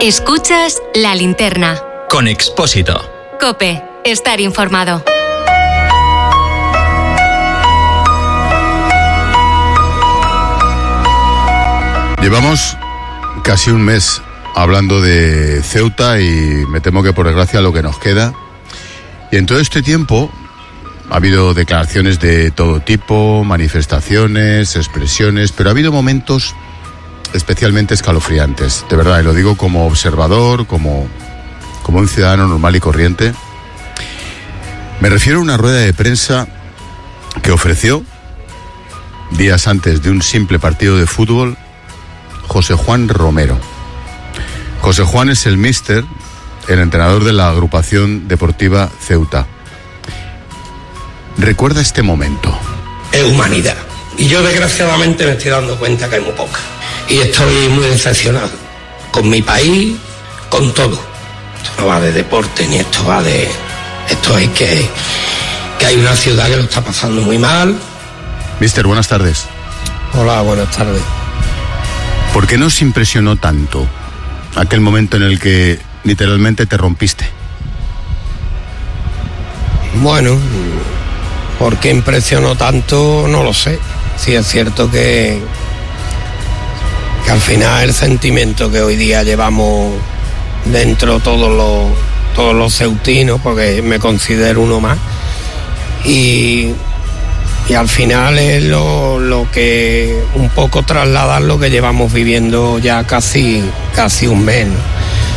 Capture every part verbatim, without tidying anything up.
Escuchas La Linterna. Con Expósito. COPE. Estar informado. Llevamos casi un mes hablando de Ceuta y me temo que por desgracia lo que nos queda. Y en todo este tiempo ha habido declaraciones de todo tipo, manifestaciones, expresiones, pero ha habido momentos especialmente escalofriantes, de verdad, y lo digo como observador, como, como un ciudadano normal y corriente. Me refiero a una rueda de prensa que ofreció, días antes de un simple partido de fútbol, José Juan Romero. José Juan es el míster, el entrenador de la agrupación deportiva Ceuta. Recuerda este momento. Es humanidad. Y yo desgraciadamente me estoy dando cuenta que hay muy poca. Y estoy muy decepcionado. Con mi país, con todo. Esto no va de deporte, ni esto va de... Esto es que, que hay una ciudad que lo está pasando muy mal. Míster, buenas tardes. Hola, buenas tardes. ¿Por qué nos impresionó tanto aquel momento en el que literalmente te rompiste? Bueno, ¿por qué impresionó tanto? No lo sé. Sí es cierto que, que al final el sentimiento que hoy día llevamos dentro todos los, todos los ceutinos, porque me considero uno más, y... Y al final es lo, lo que un poco trasladar lo que llevamos viviendo ya casi, casi un mes, ¿no?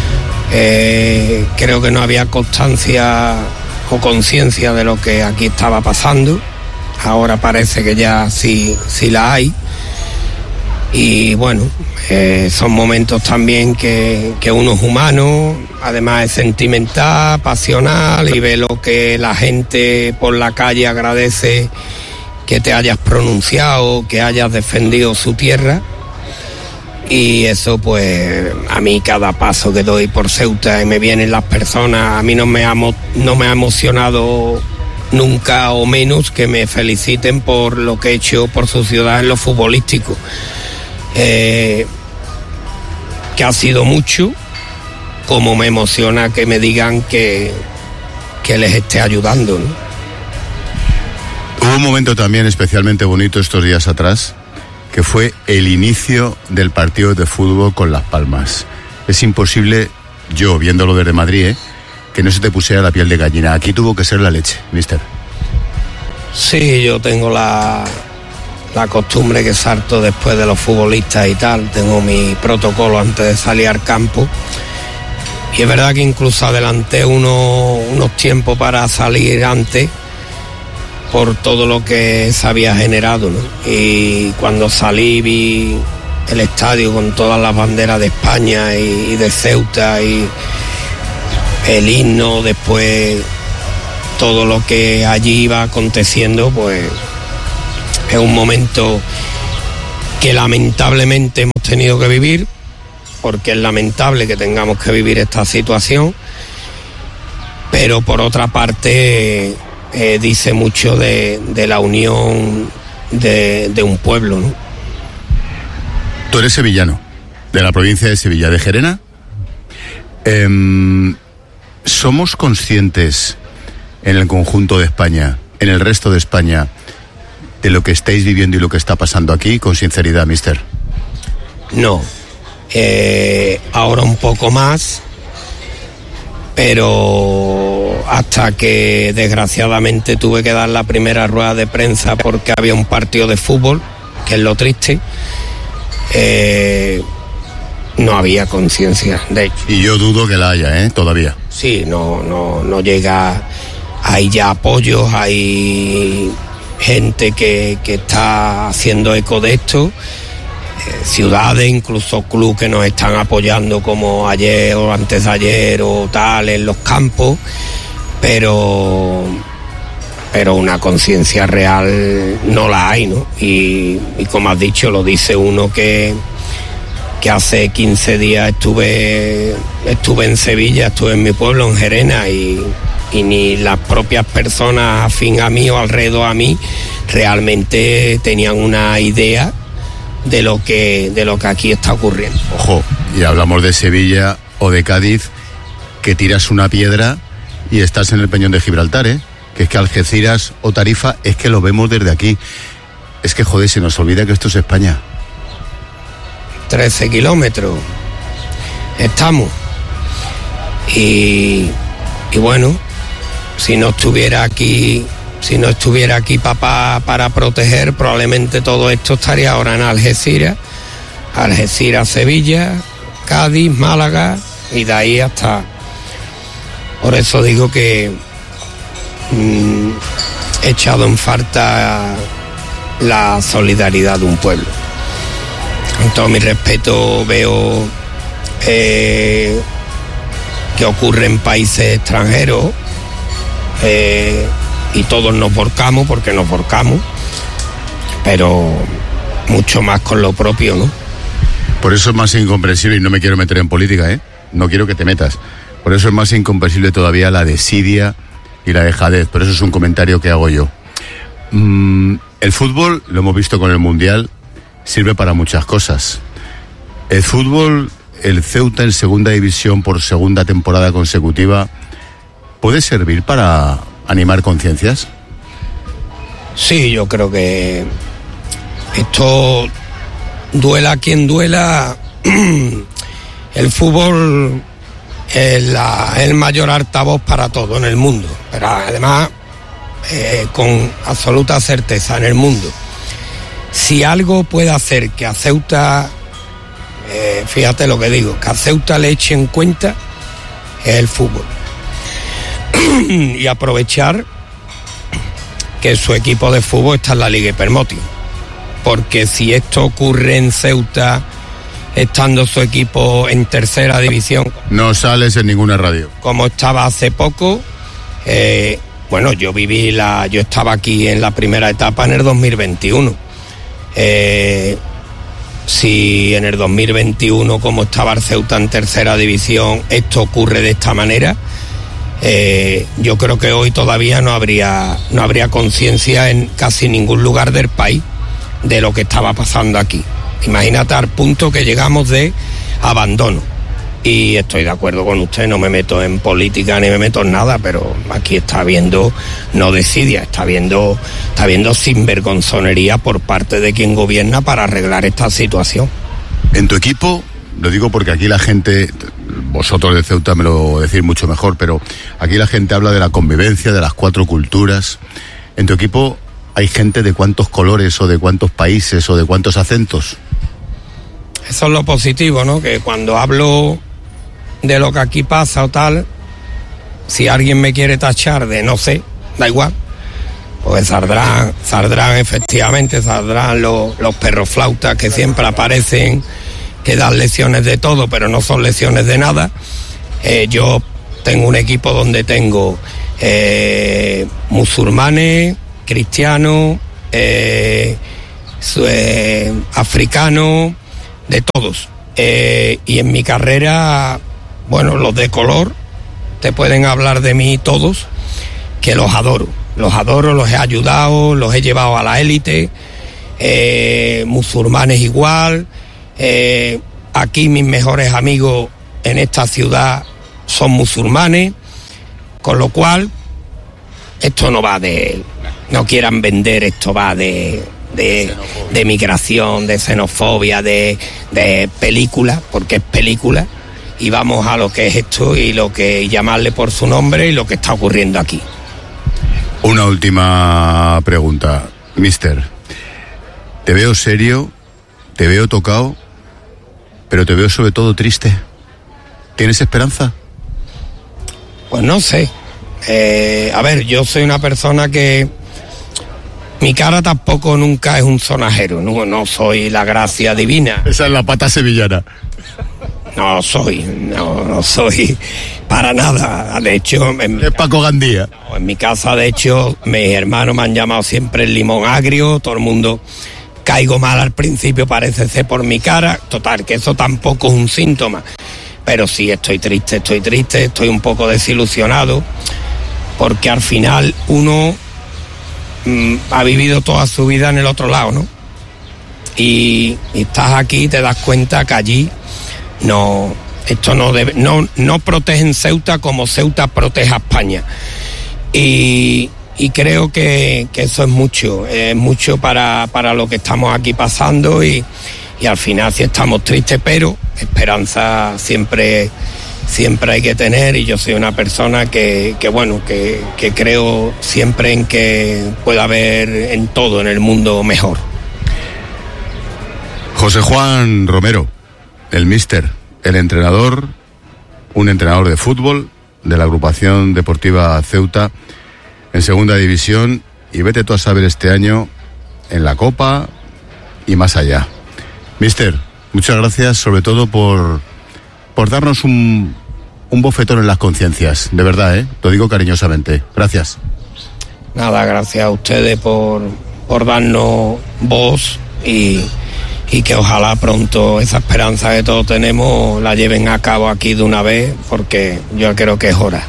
Eh, creo que no había constancia o conciencia de lo que aquí estaba pasando. Ahora parece que ya sí, sí la hay. Y bueno, eh, son momentos también que, que uno es humano, además es sentimental, pasional, y ve lo que la gente por la calle agradece, que te hayas pronunciado, que hayas defendido su tierra. Y eso, pues, a mí cada paso que doy por Ceuta y me vienen las personas, a mí no me ha, no me ha emocionado nunca, o menos que me feliciten por lo que he hecho por su ciudad en lo futbolístico. Eh, que ha sido mucho, como me emociona que me digan que, que les esté ayudando, ¿no? Hubo un momento también especialmente bonito estos días atrás, que fue el inicio del partido de fútbol con Las Palmas. Es imposible, yo viéndolo desde Madrid, ¿eh? que no se te pusiera la piel de gallina. Aquí tuvo que ser la leche, mister. Sí, yo tengo la, la costumbre que salto después de los futbolistas y tal. Tengo mi protocolo antes de salir al campo. Y es verdad que incluso adelanté unos, unos tiempos para salir antes, por todo lo que se había generado, ¿no? Y cuando salí vi el estadio con todas las banderas de España y, y de Ceuta, y el himno, después todo lo que allí iba aconteciendo, pues es un momento que lamentablemente hemos tenido que vivir, porque es lamentable que tengamos que vivir esta situación, pero por otra parte... Eh, dice mucho de, de la unión de, de un pueblo, ¿no? Tú eres sevillano, de la provincia de Sevilla, de Gerena. Eh, ¿Somos conscientes en el conjunto de España, en el resto de España, de lo que estáis viviendo y lo que está pasando aquí? Con sinceridad, mister. No. Eh, ahora un poco más, pero hasta que desgraciadamente tuve que dar la primera rueda de prensa porque había un partido de fútbol, que es lo triste, eh, no había conciencia de hecho. Y yo dudo que la haya, ¿eh? Todavía. Sí, no, no, no llega, hay ya apoyos, hay gente que, que está haciendo eco de esto, ciudades, incluso clubes que nos están apoyando, como ayer o antes de ayer o tal, en los campos, pero pero una conciencia real no la hay, ¿no? Y, y como has dicho, lo dice uno que que hace quince días estuve estuve en Sevilla, estuve en mi pueblo, en Gerena, y, y ni las propias personas afín a mí o alrededor a mí realmente tenían una idea de lo que de lo que aquí está ocurriendo. Ojo, y hablamos de Sevilla, o de Cádiz, que tiras una piedra y estás en el Peñón de Gibraltar, ¿eh? Que es que Algeciras o Tarifa, es que lo vemos desde aquí. Es que, joder, se nos olvida que esto es España. trece kilómetros. Estamos. Y, y bueno, si no estuviera aquí, si no estuviera aquí papá para proteger, probablemente todo esto estaría ahora en Algeciras, Algeciras, Sevilla, Cádiz, Málaga y de ahí hasta. Por eso digo que mmm, he echado en falta la solidaridad de un pueblo. Con todo mi respeto, veo eh, que ocurre en países extranjeros eh, y todos nos volcamos porque nos volcamos, pero mucho más con lo propio, ¿no? Por eso es más incomprensible, y no me quiero meter en política, ¿eh? No quiero que te metas. Por eso es más incomprensible todavía la desidia y la dejadez. Pero eso es un comentario que hago yo. Mm, el fútbol, lo hemos visto con el Mundial, sirve para muchas cosas. El fútbol, el Ceuta en segunda división por segunda temporada consecutiva, ¿puede servir para animar conciencias? Sí, yo creo que esto, duela quien duela, el fútbol es la, el mayor altavoz para todo en el mundo, pero además eh, con absoluta certeza en el mundo. Si algo puede hacer que a Ceuta, eh, fíjate lo que digo, que a Ceuta le eche en cuenta es el fútbol. Y aprovechar que su equipo de fútbol está en la Liga Hypermotion. Porque si esto ocurre en Ceuta, estando su equipo en tercera división, no sales en ninguna radio, como estaba hace poco, eh, bueno, yo viví la, yo estaba aquí en la primera etapa en el dos mil veintiuno. Eh, si en el dos mil veintiuno, como estaba el Ceuta en tercera división, esto ocurre de esta manera, eh, yo creo que hoy todavía no habría, no habría conciencia en casi ningún lugar del país de lo que estaba pasando aquí. Imagínate al punto que llegamos de abandono. Y estoy de acuerdo con usted, no me meto en política ni me meto en nada, pero aquí está habiendo no desidia, está habiendo, está habiendo sinvergonzonería por parte de quien gobierna para arreglar esta situación. En tu equipo, lo digo porque aquí la gente, vosotros de Ceuta me lo decís mucho mejor, pero aquí la gente habla de la convivencia, de las cuatro culturas. En tu equipo, ¿hay gente de cuántos colores o de cuántos países o de cuántos acentos? Eso es lo positivo, ¿no? Que cuando hablo de lo que aquí pasa o tal, si alguien me quiere tachar de no sé, da igual, pues saldrán, saldrán efectivamente, saldrán los, los perros flautas que siempre aparecen, que dan lecciones de todo, pero no son lecciones de nada. Eh, yo tengo un equipo donde tengo eh, musulmanes, cristianos, eh, eh, africanos, de todos. Eh, y en mi carrera, bueno, los de color, te pueden hablar de mí todos, que los adoro. Los adoro, los he ayudado, los he llevado a la élite, eh, musulmanes igual. Eh, aquí mis mejores amigos en esta ciudad son musulmanes, con lo cual esto no va de, no quieran vender, esto va de de, de migración, de xenofobia, de, de película, porque es película, y vamos a lo que es esto y lo que llamarle por su nombre y lo que está ocurriendo aquí. Una última pregunta, mister. Te veo serio, te veo tocado, pero te veo sobre todo triste. ¿Tienes esperanza? Pues no sé. Eh, a ver, yo soy una persona que mi cara tampoco nunca es un sonajero, no, no soy la gracia divina. Esa es la pata sevillana. No soy, no, no soy para nada. De hecho, en, es Paco Gandía. No, en mi casa, de hecho, mis hermanos me han llamado siempre el limón agrio, todo el mundo caigo mal al principio, parece ser por mi cara. Total, que eso tampoco es un síntoma. Pero sí, estoy triste, estoy triste, estoy un poco desilusionado, porque al final uno mmm, ha vivido toda su vida en el otro lado, ¿no? Y, y estás aquí y te das cuenta que allí no, Esto no debe, no, no protegen Ceuta como Ceuta protege a España. Y, y creo que, que eso es mucho, es mucho para, para lo que estamos aquí pasando y, y al final sí estamos tristes, pero esperanza siempre, siempre hay que tener, y yo soy una persona que, que bueno, que, que creo siempre en que pueda haber en todo en el mundo mejor. José Juan Romero, el míster, el entrenador, un entrenador de fútbol de la agrupación deportiva Ceuta en segunda división, y vete tú a saber este año en la Copa y más allá. Míster, muchas gracias sobre todo por, por darnos un, un bofetón en las conciencias, de verdad, ¿eh? Lo digo cariñosamente. Gracias. Nada, gracias a ustedes por, por darnos voz y... y que ojalá pronto esa esperanza que todos tenemos la lleven a cabo aquí de una vez, porque yo creo que es hora.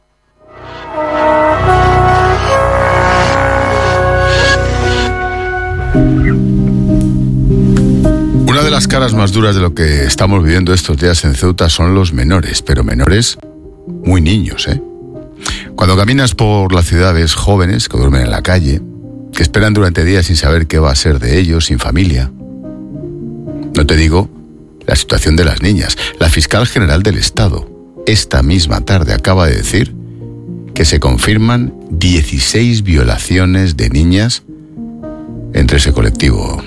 Una de las caras más duras de lo que estamos viviendo estos días en Ceuta son los menores, pero menores muy niños, ¿eh? Cuando caminas por la ciudad ves jóvenes que duermen en la calle, que esperan durante días sin saber qué va a ser de ellos, sin familia. No te digo la situación de las niñas. La fiscal general del Estado esta misma tarde acaba de decir que se confirman dieciséis violaciones de niñas entre ese colectivo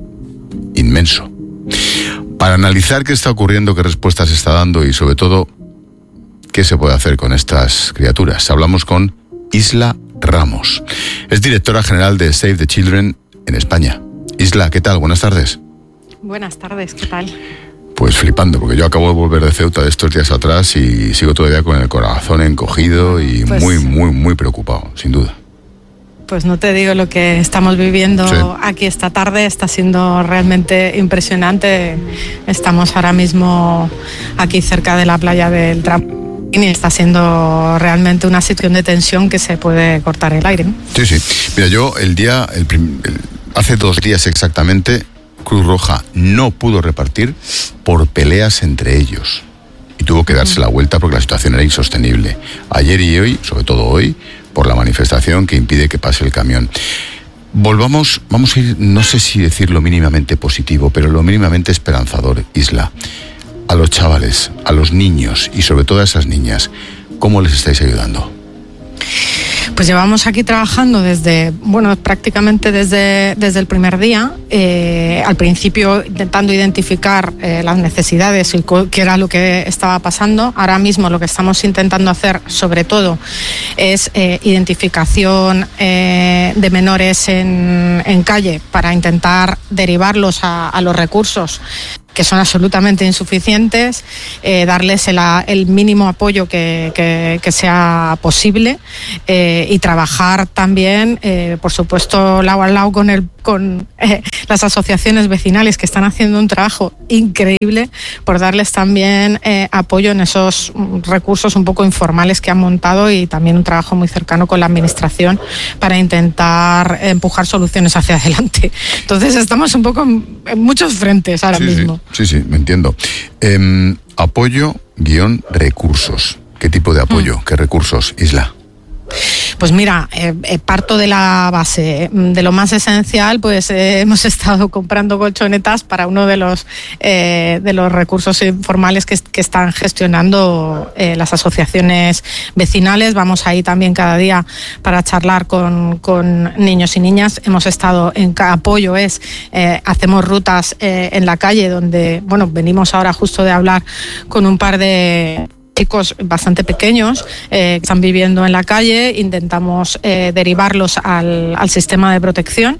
inmenso. Para analizar qué está ocurriendo, qué respuestas se está dando y sobre todo qué se puede hacer con estas criaturas, hablamos con Isla Ramos. Es directora general de Save the Children en España. Isla, ¿qué tal? Buenas tardes. Buenas tardes, ¿qué tal? Pues flipando, porque yo acabo de volver de Ceuta de estos días atrás y sigo todavía con el corazón encogido y pues, muy, muy, muy preocupado, sin duda. Pues no te digo lo que estamos viviendo sí. aquí esta tarde, está siendo realmente impresionante. Estamos ahora mismo aquí cerca de la playa del Trampolín y está siendo realmente una situación de tensión que se puede cortar el aire, ¿no? Sí, sí. Mira, yo el día, el prim, el, hace dos días exactamente, Cruz Roja no pudo repartir por peleas entre ellos y tuvo que darse la vuelta porque la situación era insostenible. Ayer y hoy, sobre todo hoy, por la manifestación que impide que pase el camión. Volvamos, vamos a ir, no sé si decirlo mínimamente positivo, pero lo mínimamente esperanzador, Isla. A los chavales, a los niños y sobre todo a esas niñas, ¿cómo les estáis ayudando? Pues llevamos aquí trabajando desde, bueno, prácticamente desde, desde el primer día, eh, al principio intentando identificar eh, las necesidades y qué era lo que estaba pasando. Ahora mismo lo que estamos intentando hacer, sobre todo, es eh, identificación eh, de menores en, en calle para intentar derivarlos a, a los recursos que son absolutamente insuficientes, eh, darles el, el mínimo apoyo que, que, que sea posible eh, y trabajar también, eh, por supuesto, lado a lado con, el, con eh, las asociaciones vecinales que están haciendo un trabajo increíble por darles también eh, apoyo en esos recursos un poco informales que han montado y también un trabajo muy cercano con la administración para intentar empujar soluciones hacia adelante. Entonces estamos un poco en, en muchos frentes ahora sí, mismo. Sí. Sí, sí, me entiendo. Eh, apoyo guión recursos. ¿Qué tipo de apoyo? Mm. ¿Qué recursos, Isla? Pues mira, eh, eh, parto de la base, de lo más esencial, pues eh, hemos estado comprando colchonetas para uno de los eh, de los recursos informales que, que están gestionando eh, las asociaciones vecinales. Vamos ahí también cada día para charlar con, con niños y niñas. Hemos estado en apoyo, es eh, hacemos rutas eh, en la calle donde, bueno, venimos ahora justo de hablar con un par de chicos bastante pequeños eh, que están viviendo en la calle, intentamos eh, derivarlos al, al sistema de protección.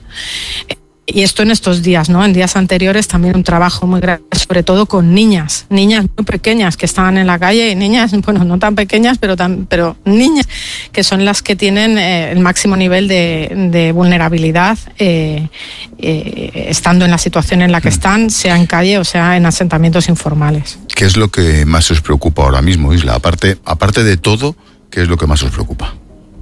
Y esto en estos días, ¿no? En días anteriores también un trabajo muy grande, sobre todo con niñas, niñas muy pequeñas que estaban en la calle y niñas, bueno, no tan pequeñas, pero tan, pero niñas que son las que tienen eh, el máximo nivel de, de vulnerabilidad eh, eh, estando en la situación en la que están, sea en calle o sea en asentamientos informales. ¿Qué es lo que más os preocupa ahora mismo, Isla? Aparte, aparte de todo, ¿qué es lo que más os preocupa?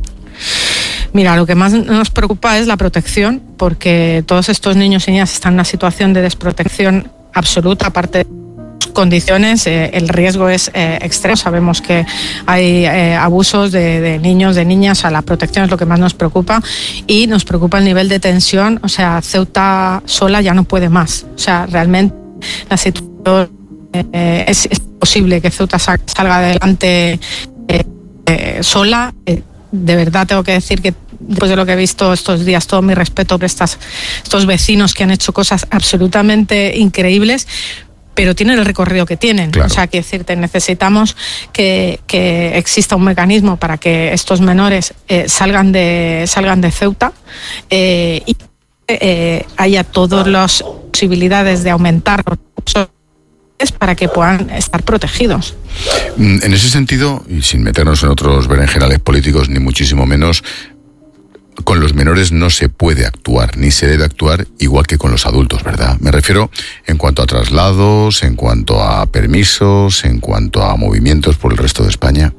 Mira, lo que más nos preocupa es la protección, porque todos estos niños y niñas están en una situación de desprotección absoluta, aparte de condiciones eh, el riesgo es eh, extremo. Sabemos que hay eh, abusos de, de niños, de niñas, a la protección es lo que más nos preocupa y nos preocupa el nivel de tensión. O sea, Ceuta sola ya no puede más. O sea, realmente la situación eh, es, es posible que Ceuta salga adelante eh, eh, sola. Eh, de verdad tengo que decir que después de lo que he visto estos días, todo mi respeto por estas, estos vecinos que han hecho cosas absolutamente increíbles, pero tienen el recorrido que tienen. Claro. O sea, quiero decirte, necesitamos que, que exista un mecanismo para que estos menores eh, salgan de salgan de Ceuta eh, y eh, haya todas las posibilidades de aumentar los recursos para que puedan estar protegidos. En ese sentido, y sin meternos en otros berenjenales políticos, ni muchísimo menos, con los menores no se puede actuar, ni se debe actuar igual que con los adultos, ¿verdad? Me refiero en cuanto a traslados, en cuanto a permisos, en cuanto a movimientos por el resto de España.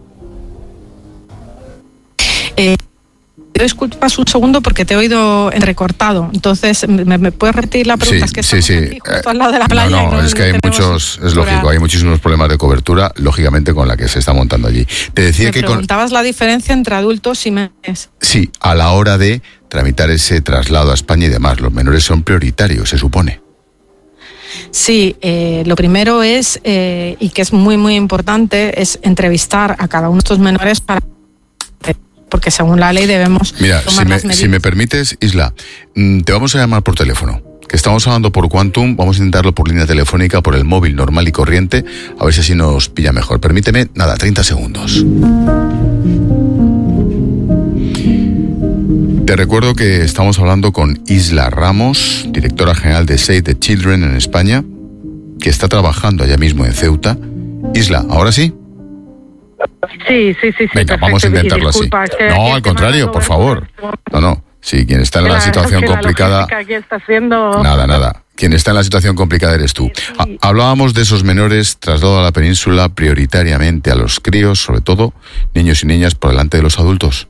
Eh, disculpas un segundo porque te he oído entrecortado. Entonces, ¿me, me puedes repetir la pregunta? Sí, es que sí, sí. Aquí, justo al lado de la playa. No, no, no es que hay muchos, es lógico, hay muchísimos problemas de cobertura, lógicamente, con la que se está montando allí. Te decía me que preguntabas con... la diferencia entre adultos y menores. Sí, a la hora de tramitar ese traslado a España y demás, los menores son prioritarios, se supone. Sí, eh, lo primero es, eh, y que es muy, muy importante, es entrevistar a cada uno de estos menores para... porque según la ley debemos Mira, tomar si me, las medidas. si me permites, Isla, te vamos a llamar por teléfono, que estamos hablando por Quantum, vamos a intentarlo por línea telefónica, por el móvil normal y corriente, a ver si así nos pilla mejor. Permíteme, nada, treinta segundos. Te recuerdo que estamos hablando con Isla Ramos, directora general de Save the Children en España, que está trabajando allá mismo en Ceuta. Isla, ¿ahora sí? Sí, sí, sí. sí Venga, perfecto. vamos a intentarlo así. Es que no, al contrario, por favor. No, no. Sí, quien está en la, la situación complicada... Está haciendo... Nada, nada. Quien está en la situación complicada eres tú. Sí, sí. Hablábamos de esos menores trasladados a la península prioritariamente a los críos, sobre todo niños y niñas, por delante de los adultos.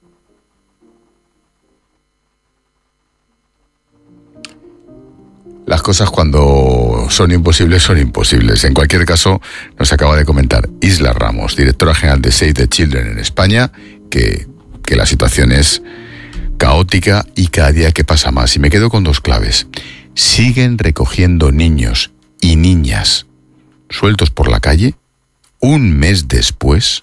Las cosas cuando son imposibles, son imposibles. En cualquier caso, nos acaba de comentar Isla Ramos, directora general de Save the Children en España, que, que la situación es caótica y cada día que pasa más. Y me quedo con dos claves. Siguen recogiendo niños y niñas sueltos por la calle un mes después.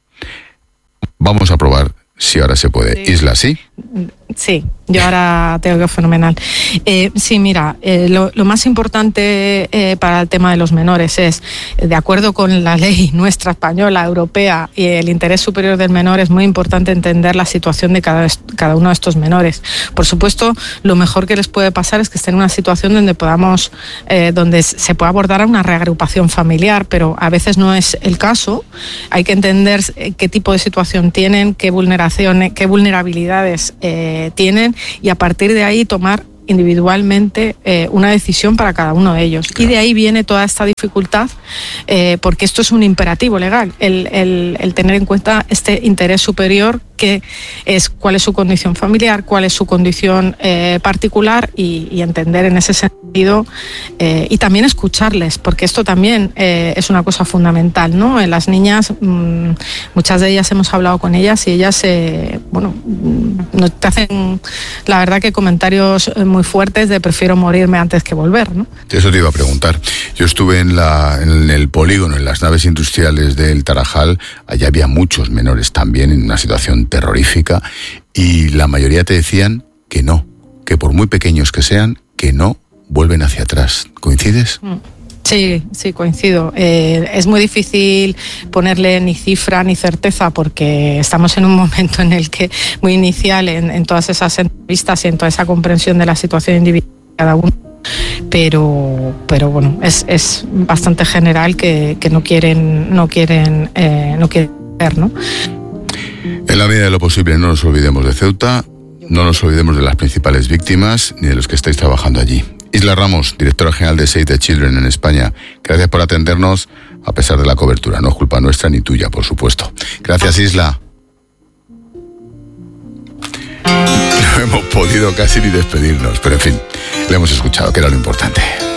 Vamos a probar si ahora se puede. Sí. Isla, ¿sí? Sí, yo ahora te oigo fenomenal. Eh, sí, mira, eh, lo, lo más importante eh, para el tema de los menores es, de acuerdo con la ley nuestra española, europea y el interés superior del menor, es muy importante entender la situación de cada, cada uno de estos menores. Por supuesto, lo mejor que les puede pasar es que estén en una situación donde podamos, eh, donde se pueda abordar a una reagrupación familiar, pero a veces no es el caso. Hay que entender qué tipo de situación tienen, qué vulneraciones, qué vulnerabilidades eh, tienen y a partir de ahí tomar individualmente eh, una decisión para cada uno de ellos. Claro. Y de ahí viene toda esta dificultad, eh, porque esto es un imperativo legal, el, el, el tener en cuenta este interés superior, que es cuál es su condición familiar, cuál es su condición eh, particular y, y entender en ese sentido eh, y también escucharles, porque esto también eh, es una cosa fundamental, ¿no? En las niñas, mmm, muchas de ellas hemos hablado con ellas y ellas, eh, bueno, no te hacen, la verdad, que comentarios muy fuertes de prefiero morirme antes que volver, ¿no? Eso te iba a preguntar. Yo estuve en, la, en el polígono, en las naves industriales del Tarajal, allá había muchos menores también en una situación terrorífica y la mayoría te decían que no, que por muy pequeños que sean, que no vuelven hacia atrás. ¿Coincides? Sí, sí, coincido. Eh, es muy difícil ponerle ni cifra ni certeza porque estamos en un momento en el que muy inicial en, en todas esas entrevistas y en toda esa comprensión de la situación individual de cada uno. Pero, pero bueno, es, es bastante general que, que no quieren, no quieren, eh, no quieren ver, ¿no? En la medida de lo posible, no nos olvidemos de Ceuta, no nos olvidemos de las principales víctimas ni de los que estáis trabajando allí. Isla Ramos, directora general de Save the Children en España, gracias por atendernos a pesar de la cobertura. No es culpa nuestra ni tuya, por supuesto. Gracias, Isla. No hemos podido casi ni despedirnos, pero en fin, le hemos escuchado, que era lo importante.